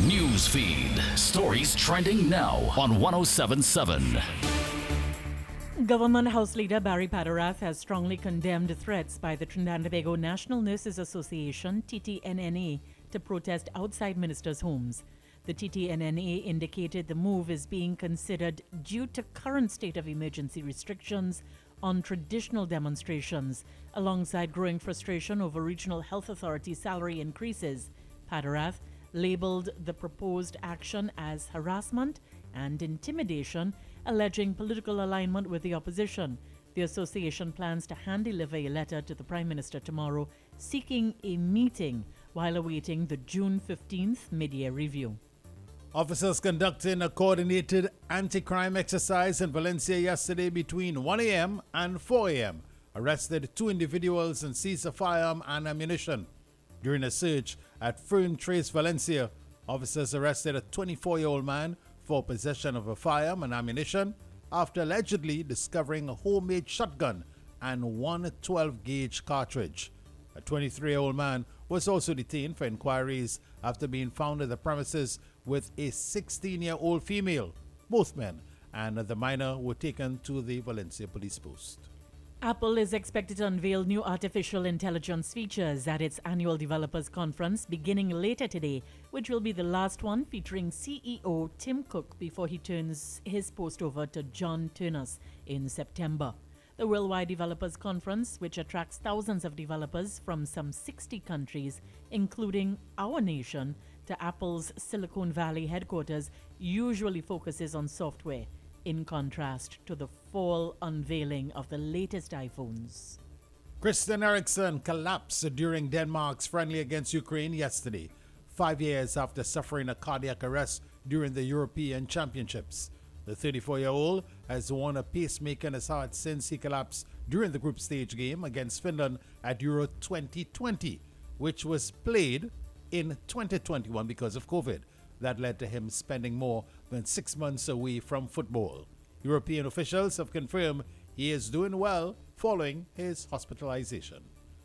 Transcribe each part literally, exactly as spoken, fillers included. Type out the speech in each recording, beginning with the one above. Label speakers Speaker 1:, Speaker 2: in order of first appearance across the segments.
Speaker 1: News feed. Stories trending now on one oh seven point seven.
Speaker 2: Government House Leader Barry Padarath has strongly condemned threats by the Trinidad and Tobago National Nurses Association, T T N N A, to protest outside ministers' homes. The T T N N A indicated the move is being considered due to current state of emergency restrictions on traditional demonstrations, alongside growing frustration over regional health authority salary increases. Padarath labeled the proposed action as harassment and intimidation, alleging political alignment with the opposition. The association plans to hand-deliver a letter to the Prime Minister tomorrow seeking a meeting while awaiting the June fifteenth mid-year review.
Speaker 3: Officers conducting a coordinated anti-crime exercise in Valencia yesterday between one a.m. and four a.m. arrested two individuals and seized a firearm and ammunition. During a search at Fern Trace, Valencia, officers arrested a twenty-four-year-old man for possession of a firearm and ammunition after allegedly discovering a homemade shotgun and one twelve-gauge cartridge. A twenty-three-year-old man was also detained for inquiries after being found at the premises with a sixteen-year-old female. Both men and the minor were taken to the Valencia police post.
Speaker 2: Apple is expected to unveil new artificial intelligence features at its annual developers conference beginning later today, which will be the last one featuring C E O Tim Cook before he turns his post over to John Turnus in September. The Worldwide Developers Conference, which attracts thousands of developers from some sixty countries, including our nation, to Apple's Silicon Valley headquarters, usually focuses on software, in contrast to the fall unveiling of the latest iPhones.
Speaker 3: Christian Eriksen collapsed during Denmark's friendly against Ukraine yesterday, five years after suffering a cardiac arrest during the European Championships. The thirty-four-year-old has worn a pacemaker in his heart since he collapsed during the group stage game against Finland at Euro twenty twenty, which was played in twenty twenty-one because of COVID. That led to him spending more than six months away from football. European officials have confirmed he is doing well following his hospitalization.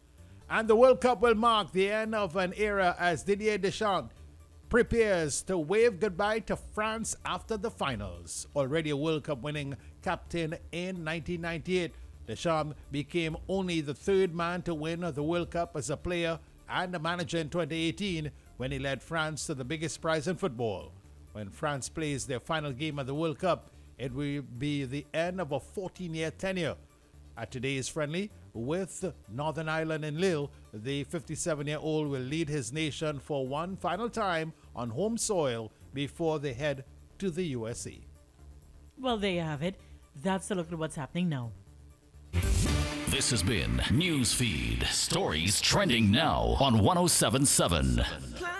Speaker 3: And the World Cup will mark the end of an era as Didier Deschamps prepares to wave goodbye to France after the finals. Already a World Cup winning captain in nineteen ninety-eight, Deschamps became only the third man to win the World Cup as a player and a manager in twenty eighteen, when he led France to the biggest prize in football. When France plays their final game at the World Cup, it will be the end of a fourteen-year tenure. At today's friendly with Northern Ireland in Lille, the fifty-seven-year-old will lead his nation for one final time on home soil before they head to the U S A.
Speaker 2: Well, there you have it. That's a look at what's happening now.
Speaker 1: This has been News Feed. Stories trending now on one oh seven point seven.